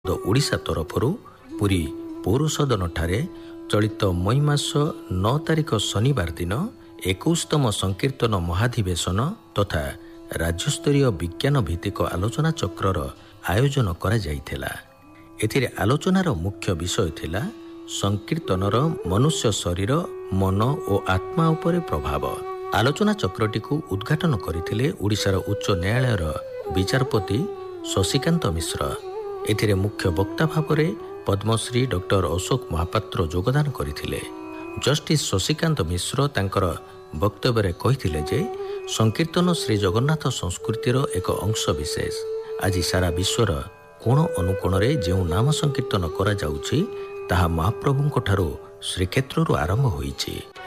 ଓଡ଼ିଶା ତରଫରୁ ପୁରୀ ପୌର ସଦନଠାରେ ଚଳିତ ମଇ ମାସ 9 ତାରିଖ ଶନିବାର ଦିନ 21ତମ ସଂକୀର୍ତ୍ତନ ମହାଧିବେଶନ ତଥା ରାଜ୍ୟସ୍ତରୀୟ ବିଜ୍ଞାନ ଭିତ୍ତିକ ଆଲୋଚନା ଚକ୍ରର ଆୟୋଜନ କରାଯାଇଥିଲା। ଏଥିରେ ଆଲୋଚନାର ମୁଖ୍ୟ ବିଷୟ ଥିଲା ସଂକୀର୍ତ୍ତନର ମନୁଷ୍ୟ ଶରୀର, ମନ ଓ ଆତ୍ମା ଉପରେ ପ୍ରଭାବ। ଆଲୋଚନା ଚକ୍ରଟିକୁ ଉଦ୍ଘାଟନ କରିଥିଲେ ଓଡ଼ିଶାର ଉଚ୍ଚ ନ୍ୟାୟାଳୟର ବିଚାରପତି ଶଶିକାନ୍ତ ମିଶ୍ର। ଏଥିରେ ମୁଖ୍ୟ ବକ୍ତା ଭାବରେ ପଦ୍ମଶ୍ରୀ ଡକ୍ଟର ଅଶୋକ ମହାପାତ୍ର ଯୋଗଦାନ କରିଥିଲେ। ଜଷ୍ଟିସ୍ ଶଶିକାନ୍ତ ମିଶ୍ର ତାଙ୍କର ବକ୍ତବ୍ୟରେ କହିଥିଲେ ଯେ ସଂକୀର୍ତ୍ତନ ଶ୍ରୀ ଜଗନ୍ନାଥ ସଂସ୍କୃତିର ଏକ ଅଂଶ ବିଶେଷ। ଆଜି ସାରା ବିଶ୍ୱର କୋଣ ଅନୁକୋଣରେ ଯେଉଁ ନାମ ସଂକୀର୍ତ୍ତନ କରାଯାଉଛି ତାହା ମହାପ୍ରଭୁଙ୍କ ଠାରୁ ଶ୍ରୀକ୍ଷେତ୍ରରୁ ଆରମ୍ଭ ହୋଇଛି।